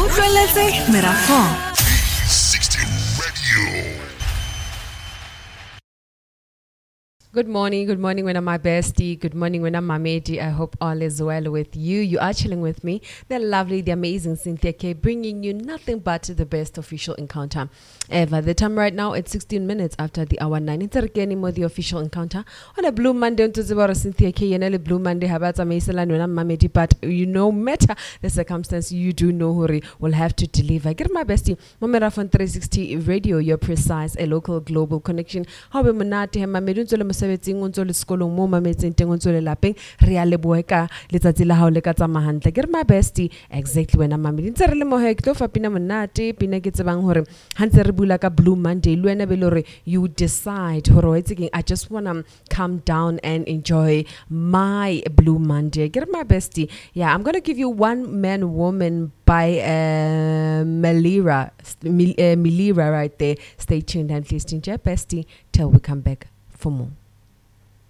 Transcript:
Utlweletse Merafong 16 Radio. Good morning, when I'm my bestie. Good morning, when I'm Mamedi. I hope all is well with you. You are chilling with me, the lovely, the amazing Cynthia K, bringing you nothing but the best official encounter ever. The time right now, it's 16 minutes after the hour 9. It's anymore the official encounter on a Blue Monday. On to Cynthia K, and Blue Monday. Habata Maisalan when I'm Mamedi, but you know, matter the circumstance, you do know who will have to deliver. Get my bestie, Merafong 360 Radio, your precise, a local global connection. How be Manati, Mamedun Ntso le sekolong mo mametseng teng ntso le lapeng re a lebohe ka letsatsi la hao le ka tsamahantle ke re my bestie exactly wena mamedi ntse re le mohe ke tlo fa pina monate pina ke tsebang hore ha ntse re bula ka Blue Monday le wena be le hore you decide hore wa itse I just want to calm down and enjoy my Blue Monday ke re my bestie. Yeah, I'm going to give you One Man Woman by Melira right there. Stay tuned and listen to your bestie till we come back for more.